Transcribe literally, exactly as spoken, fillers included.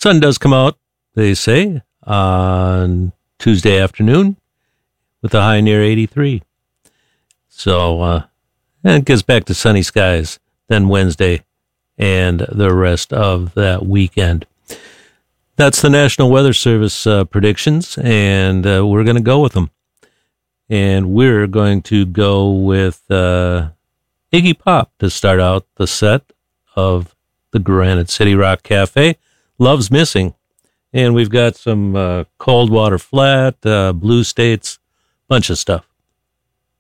sun does come out, they say, on Tuesday afternoon with a high near eighty-three. So uh, it gets back to sunny skies then Wednesday and the rest of that weekend. That's the National Weather Service uh, predictions, and uh, we're going to go with them. And we're going to go with uh, Iggy Pop to start out the set of the Granite City Rock Cafe. Love's Missing. And we've got some uh, Cold Water Flat, uh, Blue States, bunch of stuff.